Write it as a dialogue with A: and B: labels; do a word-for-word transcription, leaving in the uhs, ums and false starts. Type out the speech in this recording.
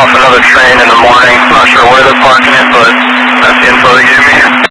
A: off another train in the morning. Not sure where they're parking it, but that's the info they gave me.